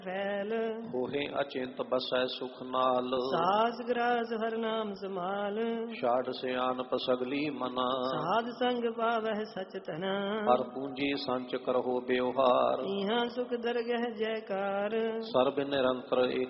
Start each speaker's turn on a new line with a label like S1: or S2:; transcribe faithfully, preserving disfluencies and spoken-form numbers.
S1: ਫੈਲ
S2: ਹੋਏ ਅਚਿੰਤ ਬਸੈ ਸੁਖ ਨਾਲ।
S1: ਸਾਸ ਗ੍ਰਾਸ ਹਰ ਨਾਮ ਸਮਾਲ
S2: ਛਾੜ ਸਿਆਣਪ ਸਗਲੀ ਮਨਾ।
S1: ਸਾਧ ਸੰਗ ਪਾਵਹਿ ਸਚ ਤਨਾ
S2: ਹਰ ਪੂੰਜੀ ਸੰਚ ਕਰਹੁ ਬਿਵਹਾਰ।
S1: ਇਹਾਂ ਸੁਖ ਦਰਗਹਿ ਜੈਕਾਰ
S2: ਸਰਬ ਨਿਰੰਤਰ ਏਕ